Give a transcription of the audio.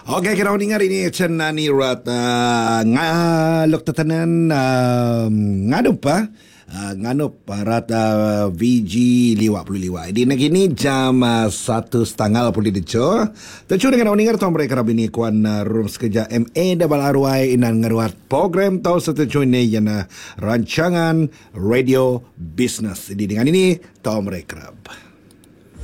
Okey, kita dengar ini cenani rat ngalok tatanan ngadup nganup rat VG liwat puluh liwat. Di negeri ni jam 1:30 pulih deco. Tecu dengan dengar tom mereka rabini kuan room sekeja MA double RY inan ngaruat program tau setecu ini yana rancangan radio business. Di dengan ini tom mereka.